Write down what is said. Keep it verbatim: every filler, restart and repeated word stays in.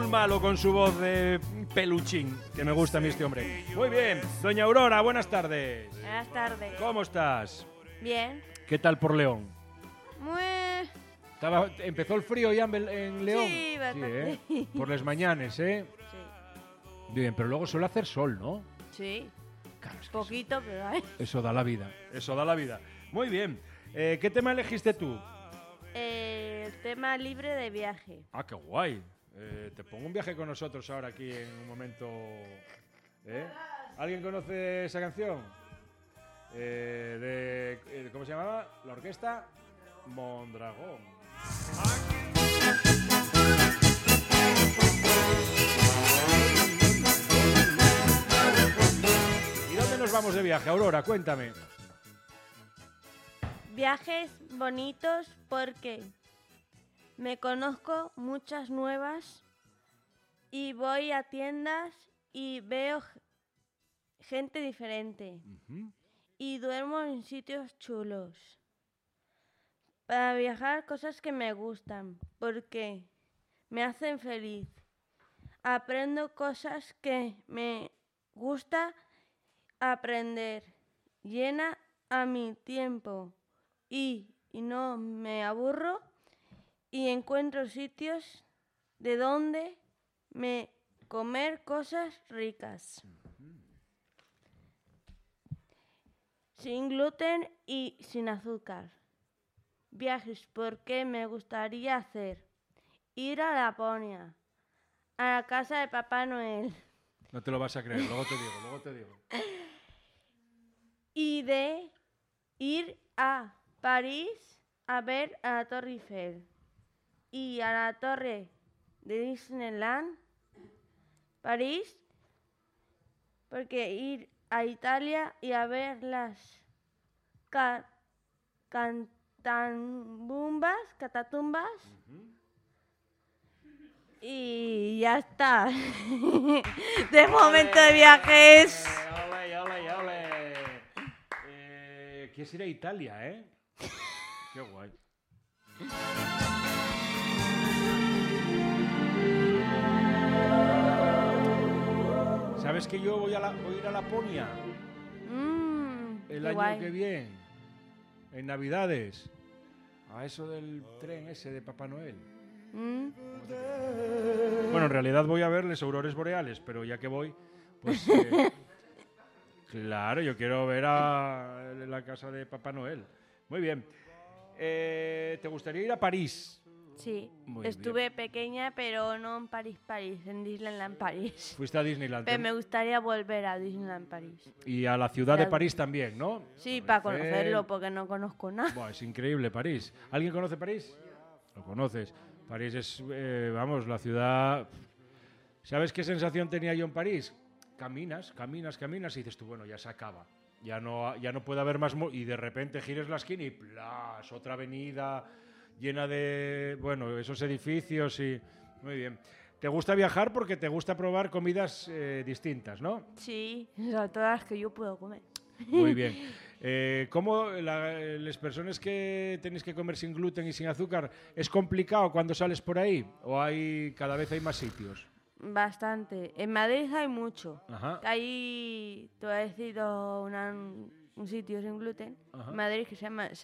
Raúl Malo con su voz de peluchín, que me gusta a mí este hombre. Muy bien, doña Aurora, buenas tardes. Buenas tardes. ¿Cómo estás? Bien. ¿Qué tal por León? Muy... Estaba, ¿Empezó el frío ya en, en León? Sí, bastante. Sí, ¿eh? Por las mañanas, ¿eh? Sí. Bien, pero luego suele hacer sol, ¿no? Sí. Claro, es que Poquito, pero hay. Eso, eso da la vida. Eso da la vida. Muy bien. Eh, ¿Qué tema elegiste tú? Eh, el tema libre de viaje. Ah, qué guay. Eh, te pongo un viaje con nosotros ahora aquí en un momento. ¿Eh? ¿Alguien conoce esa canción? Eh, de, eh, ¿Cómo se llamaba? La orquesta Mondragón. ¿Y dónde nos vamos de viaje, Aurora? Cuéntame. Viajes bonitos porque me conozco muchas nuevas y voy a tiendas y veo gente diferente. Uh-huh. Y duermo en sitios chulos. Para viajar, cosas que me gustan, porque me hacen feliz. Aprendo cosas que me gusta aprender. Llena a mi tiempo y, y no me aburro y encuentro sitios de donde me comer cosas ricas. Sin gluten y sin azúcar. Viajes porque me gustaría hacer. Ir a Laponia, a la casa de Papá Noel. No te lo vas a creer, luego te digo, luego te digo. Y de ir a París a ver a la Torre Eiffel. Y a la torre de Disneyland, París, porque ir a Italia y a ver las ca cantatumbas, catatumbas. Uh-huh. Y ya está. De momento de viajes. Ole, ole, ole. Eh, ¿Quieres ir a Italia, eh? Qué guay. ¿Sabes que yo voy a, la, voy a ir a Laponia? Mm, el año guay. que viene, en Navidades, a eso del tren ese de Papá Noel. Mm. Bueno, en realidad voy a verles aurores boreales, pero ya que voy, pues eh, claro, yo quiero ver a la casa de Papá Noel. Muy bien. Eh, ¿Te gustaría ir a París? Sí, Muy estuve bien. pequeña, pero no en París, París, en Disneyland París. Fuiste a Disneyland. Pero me gustaría volver a Disneyland París. Y a la ciudad de París también, ¿no? Sí, para conocerlo, porque no conozco nada. Buah, es increíble París. ¿Alguien conoce París? Lo conoces. París es, eh, vamos, la ciudad... ¿Sabes qué sensación tenía yo en París? Caminas, caminas, caminas y dices tú, bueno, ya se acaba. Ya no, ya no puede haber más... Y de repente gires la esquina y ¡plas! Otra avenida llena de, bueno, esos edificios y... Muy bien. ¿Te gusta viajar porque te gusta probar comidas eh, distintas, no? Sí, sobre todo las que yo puedo comer. Muy bien. Eh, ¿Cómo la, las personas que tenéis que comer sin gluten y sin azúcar, es complicado cuando sales por ahí? ¿O hay cada vez hay más sitios? Bastante. En Madrid hay mucho. Ajá. Hay, te voy a decir una, un sitio sin gluten. Ajá. En Madrid que se llama